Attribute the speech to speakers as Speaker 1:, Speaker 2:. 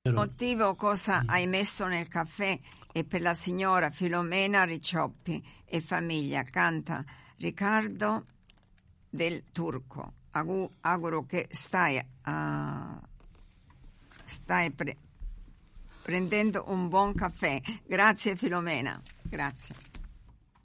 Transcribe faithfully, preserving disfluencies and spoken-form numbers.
Speaker 1: Motivo cosa hai messo nel caffè? E per la signora Filomena Riccioppi e famiglia, canta Riccardo del Turco. Agu- auguro che stai, uh, stai pre- prendendo un buon caffè. Grazie Filomena, grazie.